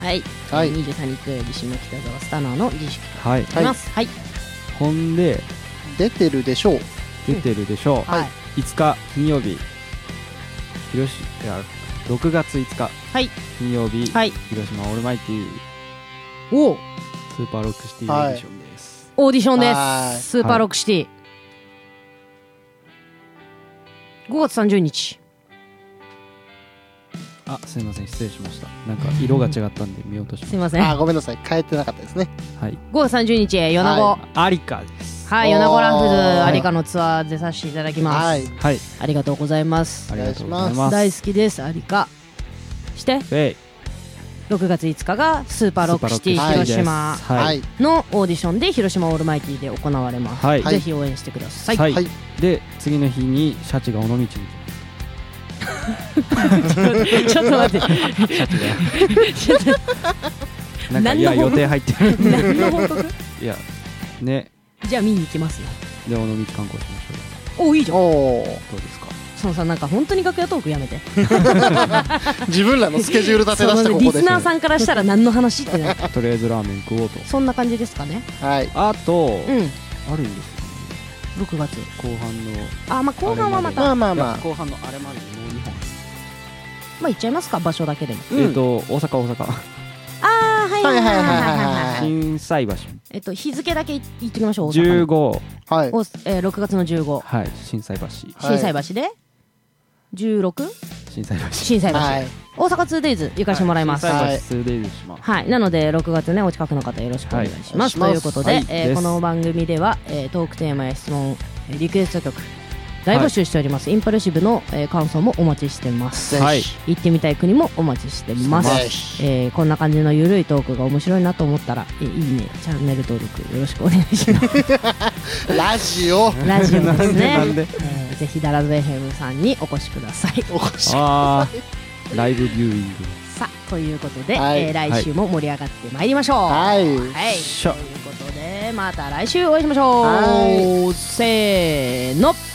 はい、 はい、 23日土曜日下北沢スタナーの自粛はい。 となります。はい、 ほんで出てるでしょう。 出てるでしょう。 はい、 5日金曜日6月5日、 はい、 金曜日、 はい、 広島オールマイティおスーパーロックシティオーディションです。 オーディションではいす。スーパーロックシティ、5月30日。 あ、すいません、失礼しました。なんか色が違ったんで見落としましすいません。 あ、ごめんなさい、変えてなかったですね。 た。はい。 5月30日米子、 はアリカです。 はい、米子ランフズおーアリカのツアー出させていただきます。 はい、 はい、 ありがとうございますあ。りがとうございます。 大好きですアリカ。してで 6月5日がスーパーロックシティスーパーロックシティです広島はい、 はい、 のオーディションで広島オールマイティで行われます。 はい、 ぜひ応援してください。 はいはい、 で次の日にシャチが尾道にちょっと待って。 シャチがなんか何のいや予定入ってる何の報告？ いやね、 じゃあ見に行きますよ。 で尾道観光しましょお、いいじゃん。 おー、 う。どうですか？ そのさ、なんか本当に楽屋トークやめて。 自分らのスケジュール立て出したここでリスナーさんからしたら何の話ってなる。 とりあえずラーメン食おうと。 そんな感じですかね。 はい、 あと、 うん。 あるんですよね、 6月。 後半のあ、まあ後半はまた。 まあまあまあ、 後半のあれまでにもう2本、 まあ行っちゃいますか、場所だけでも。 うん大阪あー、はいはいはいはいはいはい。 心斎橋日付だけ言っときましょう。大阪の 15、 はい、 6月の15。 はい、心斎橋、 心斎橋で 16？ 心斎橋、 心斎橋。 はい、 大阪 2days 行かしてもらいます。 心はい斎橋 2days します。 はい、なので6月ね、お近くの方よろしくお願いします。 はいということで、 はいですこの番組では、トークテーマや質問、リクエスト曲大募集しております。インパルシブの、感想もお待ちしてます。 ぜひ、 はい行ってみたい国もお待ちしてます。 ぜひ、 こんな感じのゆるいトークが面白いなと思ったら、いいね、チャンネル登録よろしくお願いします。 ラジオ、 ラジオですね。 なんでぜひダラズFMさんにお越しください。 お越し、 あーライブビューイングさあ、ということで、 はい来週も盛り上がってまいりましょう。 はいはい、 しょということでまた来週お会いしましょう。 はいせーの。